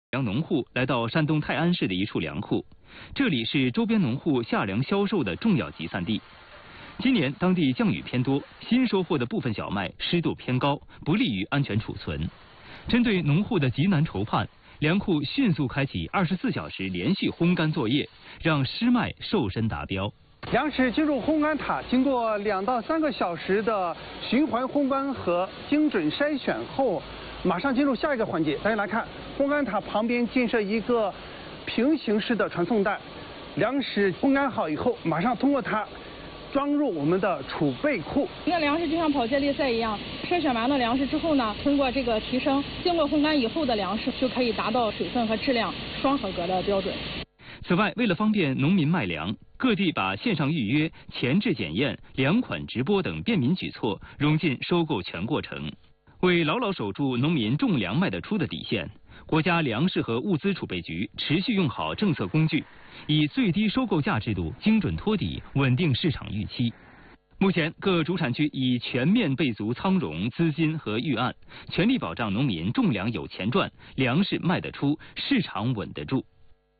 农户来到山东泰安市的一处粮库，这里是周边农户下粮销售的重要集散地。今年当地降雨偏多，新收获的部分小麦湿度偏高，不利于安全储存。针对农户的急难愁盼，粮库迅速开启24小时连续烘干作业，让湿麦瘦身达标。 粮食进入烘干塔，经过2到3个小时的循环烘干和精准筛选后，马上进入下一个环节。大家来看，烘干塔旁边建设一个平行式的传送带，粮食烘干好以后，马上通过它装入我们的储备库。 那粮食就像跑接力赛一样，筛选完了粮食之后呢，通过这个提升，经过烘干以后的粮食就可以达到水分和质量双合格的标准。 此外，为了方便农民卖粮，各地把线上预约、前置检验、粮款直播等便民举措融进收购全过程。为牢牢守住农民种粮卖得出的底线，国家粮食和物资储备局持续用好政策工具，以最低收购价制度精准托底，稳定市场预期。目前，各主产区已全面备足仓容、资金和预案，全力保障农民种粮有钱赚，粮食卖得出，市场稳得住。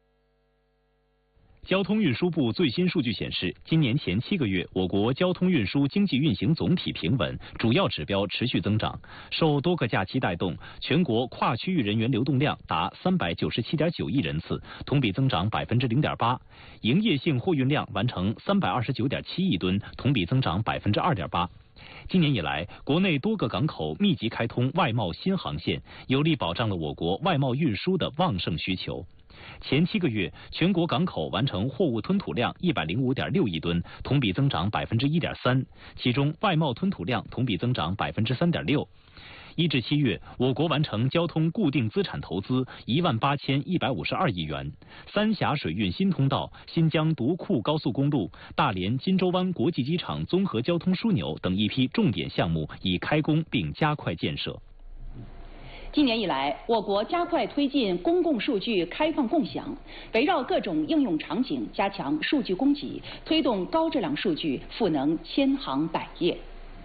交通运输部最新数据显示，今年前7个月，我国交通运输经济运行总体平稳，主要指标持续增长。受多个假期带动，全国跨区域人员流动量达397.9亿人次，同比增长0.8%；营业性货运量完成329.7亿吨，同比增长2.8%。今年以来，国内多个港口密集开通外贸新航线，有力保障了我国外贸运输的旺盛需求。前7个月，全国港口完成货物吞吐量105.6亿吨，同比增长1.3%，其中外贸吞吐量同比增长3.6%。1至7月，我国完成交通固定资产投资18152亿元，三峡水运新通道、新疆独库高速公路、大连金州湾国际机场综合交通枢纽等一批重点项目已开工并加快建设。 今年以来，我国加快推进公共数据开放共享，围绕各种应用场景加强数据供给，推动高质量数据赋能千行百业。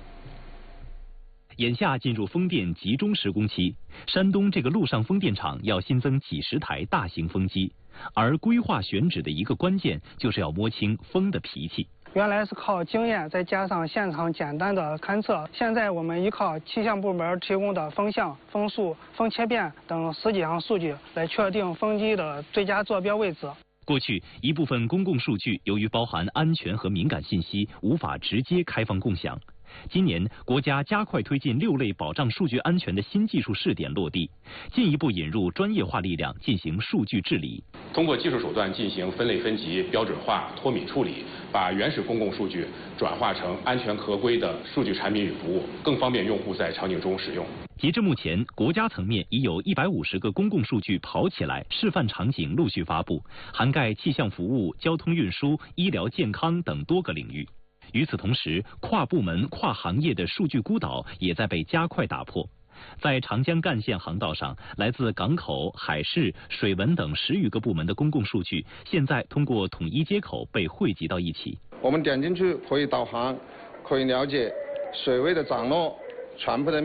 眼下进入风电集中施工期，山东这个陆上风电场要新增几十台大型风机，而规划选址的一个关键就是要摸清风的脾气。 原来是靠经验，再加上现场简单的勘测，现在我们依靠气象部门提供的风向、风速、风切变等10几项数据来确定风机的最佳坐标位置。 过去，一部分公共数据由于包含安全和敏感信息，无法直接开放共享。今年，国家加快推进6类保障数据安全的新技术试点落地，进一步引入专业化力量进行数据治理。 通过技术手段进行分类分级、标准化、脱敏处理，把原始公共数据转化成安全合规的数据产品与服务，更方便用户在场景中使用。 截至目前，国家层面已有150个公共数据跑起来示范场景陆续发布，涵盖气象服务、交通运输、医疗健康等多个领域。与此同时，跨部门、跨行业的数据孤岛也在被加快打破。在长江干线航道上，来自港口、海事、水文等10余个部门的公共数据，现在通过统一接口被汇集到一起。 我们点进去可以导航，可以了解水位的涨落、船舶的